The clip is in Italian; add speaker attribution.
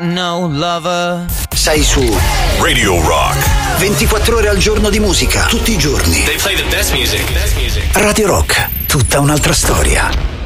Speaker 1: no lover.
Speaker 2: Sei su
Speaker 3: Radio Rock.
Speaker 2: 24 ore al giorno di musica, tutti i giorni.
Speaker 3: They play the best music.
Speaker 2: Radio Rock, tutta un'altra storia.